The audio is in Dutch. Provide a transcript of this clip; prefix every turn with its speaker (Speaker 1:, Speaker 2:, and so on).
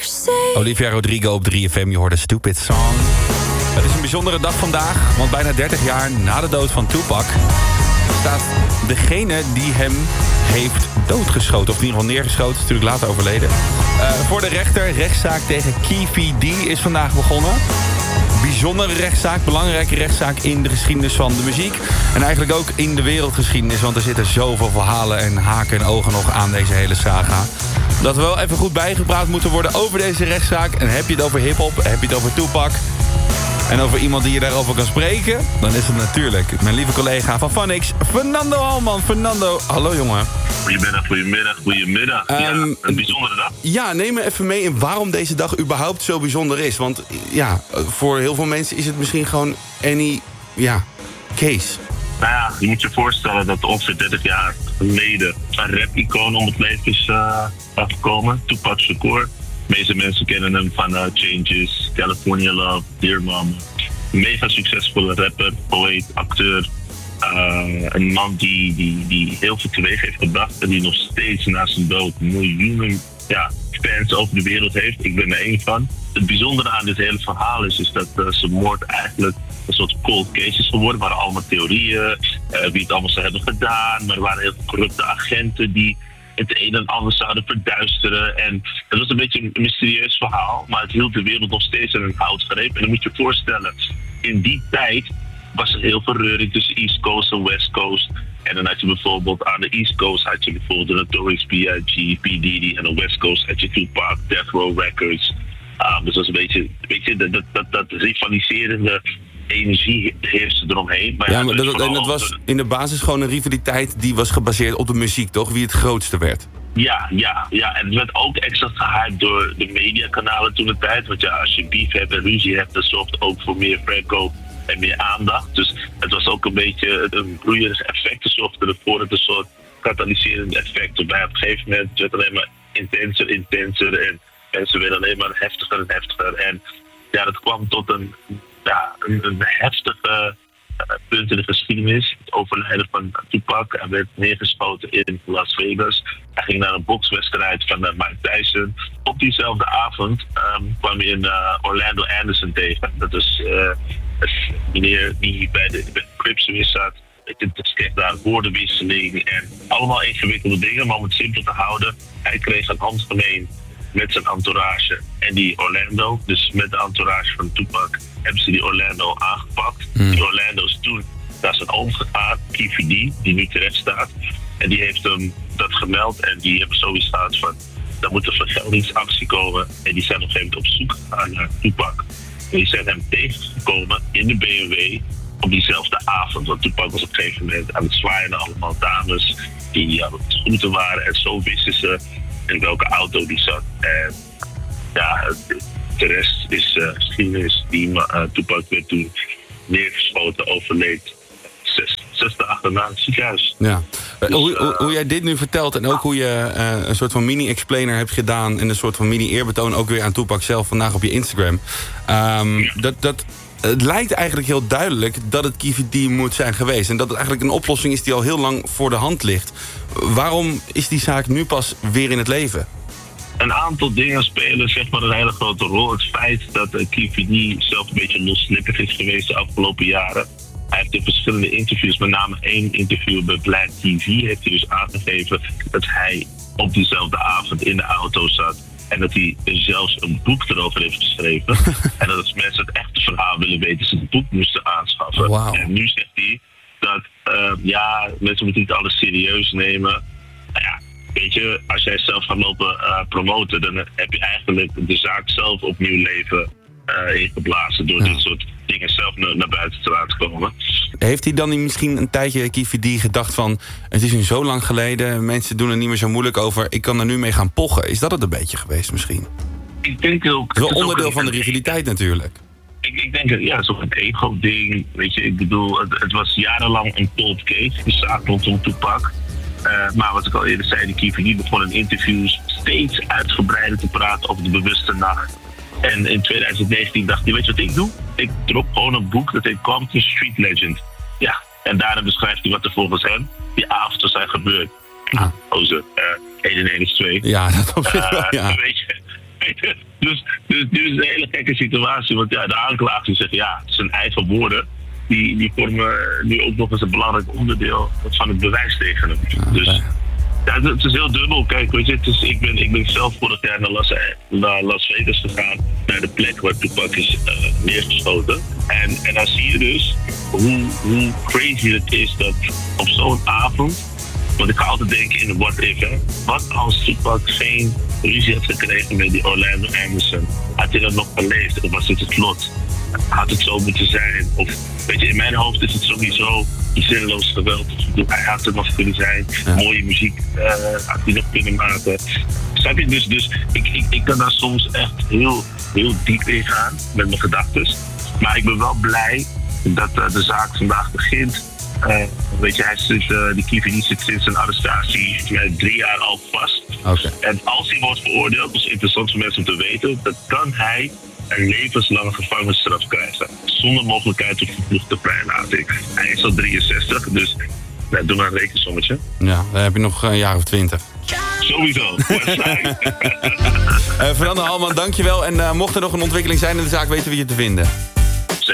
Speaker 1: Olivia Rodrigo op 3FM, je hoorde Stupid Song. Het is een bijzondere dag vandaag, want bijna 30 jaar na de dood van Tupac staat degene die hem heeft doodgeschoten, of in ieder geval neergeschoten, is natuurlijk later overleden. Voor de rechter, rechtszaak tegen Keffe D is vandaag begonnen. Bijzondere rechtszaak, belangrijke rechtszaak in de geschiedenis van de muziek. En eigenlijk ook in de wereldgeschiedenis, want er zitten zoveel verhalen en haken en ogen nog aan deze hele saga. Dat we wel even goed bijgepraat moeten worden over deze rechtszaak. En heb je het over hiphop, heb je het over Tupac en over iemand die je daarover kan spreken, dan is het natuurlijk mijn lieve collega van Phonix, Fernando Halman. Fernando, hallo jongen.
Speaker 2: Goedemiddag. Ja, een bijzondere dag.
Speaker 1: Ja, neem me even mee in waarom deze dag überhaupt zo bijzonder is. Want ja, voor heel veel mensen is het misschien gewoon any case.
Speaker 2: Nou ja, je moet je voorstellen dat ongeveer 30 jaar geleden een rap-icoon om het leven is gekomen. Tupac Shakur. De meeste mensen kennen hem van Changes, California Love, Dear Mama. Een mega succesvolle rapper, poëet, acteur. Een man die heel veel teweeg heeft gebracht en die nog steeds na zijn dood miljoenen fans over de wereld heeft. Ik ben er één van. Het bijzondere aan dit hele verhaal is dat zijn moord eigenlijk een soort cold case is geworden. Er waren allemaal theorieën, wie het allemaal zou hebben gedaan. Maar er waren heel veel corrupte agenten die het een en ander zouden verduisteren. En het was een beetje een mysterieus verhaal, maar het hield de wereld nog steeds in een houtgreep. En dan moet je je voorstellen, in die tijd was er heel veel reuring tussen East Coast en West Coast. En dan had je bijvoorbeeld aan de East Coast had je bijvoorbeeld de Notorious B.I.G., P. Diddy. En aan de West Coast had je Tupac, Death Row Records. Dus dat was een beetje dat rivaliserende energie heerste eromheen. Maar
Speaker 1: ja, maar dat was in de basis gewoon een rivaliteit die was gebaseerd op de muziek, toch? Wie het grootste werd.
Speaker 2: Ja. En het werd ook extra gehyped door de mediakanalen toen de tijd. Want ja, als je beef hebt en ruzie hebt, dat zorgt ook voor meer verkoop en meer aandacht. Dus het was ook een beetje een broeierig effect. Het zorgde ervoor dat een soort katalyserend effect. Waarbij op een gegeven moment werd het alleen maar intenser. En mensen werden alleen maar heftiger en heftiger. En ja, dat kwam tot een heftige punt in de geschiedenis. Het overlijden van Tupac. Hij werd neergeschoten in Las Vegas. Hij ging naar een bokswedstrijd van Mike Tyson. Op diezelfde avond kwam hij een Orlando Anderson tegen. Dat is een meneer die bij de Crips weer zat. Het kreeg daar woordenwisseling en allemaal ingewikkelde dingen. Maar om het simpel te houden, hij kreeg een handgemeen met zijn entourage en die Orlando. Dus met de entourage van Tupac hebben ze die Orlando aangepakt. Die Orlando is toen naar zijn oom gegaan, Keffe D, die nu terecht staat. En die heeft hem dat gemeld en die hebben sowieso gehad van, er moet een vergeldingsactie komen. En die zijn op een gegeven moment op zoek gegaan naar Tupac. En die zijn hem tegengekomen in de BMW op diezelfde avond. Want Tupac was op een gegeven moment aan het zwaaien naar allemaal dames die aan het groeten waren. En zo wisten ze in welke auto die zat. En ja, de rest is geschiedenis. Tupac werd toen neergeschoten, overleed 6 dagen na het ziekenhuis. Ja.
Speaker 1: Dus, hoe jij dit nu vertelt en ook hoe je een soort van mini-explainer hebt gedaan en een soort van mini-eerbetoon ook weer aan Tupac zelf vandaag op je Instagram. Het lijkt eigenlijk heel duidelijk dat het Keffe D moet zijn geweest. En dat het eigenlijk een oplossing is die al heel lang voor de hand ligt. Waarom is die zaak nu pas weer in het leven?
Speaker 2: Een aantal dingen spelen zeg maar een hele grote rol. Het feit dat Keffe D zelf een beetje loslippig is geweest de afgelopen jaren. Hij heeft in verschillende interviews, met name 1 interview bij Black TV, heeft hij dus aangegeven dat hij op diezelfde avond in de auto zat. En dat hij zelfs een boek erover heeft geschreven. En dat als mensen het echte verhaal willen weten, ze het boek moesten aanschaffen.
Speaker 1: Wow.
Speaker 2: En nu zegt hij dat mensen moeten niet alles serieus nemen. Nou ja, weet je, als jij zelf gaat lopen promoten, dan heb je eigenlijk de zaak zelf opnieuw leven ingeblazen door dit soort dingen zelf naar buiten te laten komen.
Speaker 1: Heeft hij dan misschien een tijdje, Keffe D, gedacht van, het is nu zo lang geleden, mensen doen er niet meer zo moeilijk over, ik kan er nu mee gaan pochen. Is dat het een beetje geweest misschien?
Speaker 2: Ik denk ook.
Speaker 1: Het is wel onderdeel van de rivaliteit natuurlijk.
Speaker 2: Ik denk dat het is ook een ego-ding. Weet je, ik bedoel, het was jarenlang een cold case, de zaak rondom Tupac. Maar wat ik al eerder zei, de Keffe D begon in interviews steeds uitgebreider te praten over de bewuste nacht. En in 2019 dacht hij, weet je wat ik doe? Ik drop gewoon een boek dat heet Compton Street Legend. Ja, en daarin beschrijft hij wat er volgens hem die avond zou zijn gebeurd.
Speaker 1: Ja.
Speaker 2: 1 en 1 is 2.
Speaker 1: Ja, dat op zich wel, ja.
Speaker 2: Weet je, Dus dit is een hele gekke situatie. Want ja, de aanklager zegt ja, zijn eigen woorden. Die vormen nu ook nog eens een belangrijk onderdeel van het bewijs tegen hem. Dus ja, het is heel dubbel. Kijk, weet je, ik ben zelf vorig jaar naar Las Vegas gegaan. Naar de plek waar Tupac is neergeschoten. En dan zie je dus hoe crazy het is dat op zo'n avond... Want ik ga altijd denken in de what if, hè. Wat als Tupac geen ruzie had gekregen met die Orlando Anderson? Had hij dat nog geleefd? Of was dit het lot? Had het zo moeten zijn? Of, weet je, in mijn hoofd is het sowieso zinloos geweld. Hij had het nog kunnen zijn. Ja. Mooie muziek had hij nog kunnen maken. Snap je? Dus ik kan daar soms echt heel, heel diep in gaan met mijn gedachten. Maar ik ben wel blij dat de zaak vandaag begint. Weet je, die Kivini zit sinds zijn arrestatie 3 jaar al vast.
Speaker 1: Okay. En
Speaker 2: als hij wordt veroordeeld, dat is interessant voor mensen om te weten, dan kan hij een levenslange gevangenisstraf krijgen. Zonder mogelijkheid tot vervroegde vrijlating. Hij is al 63, dus doe maar een rekensommetje.
Speaker 1: Ja, dan heb je nog een jaar of 20.
Speaker 2: Sowieso.
Speaker 1: Fernando Halman, dankjewel. En mocht er nog een ontwikkeling zijn in de zaak, weten we je te vinden.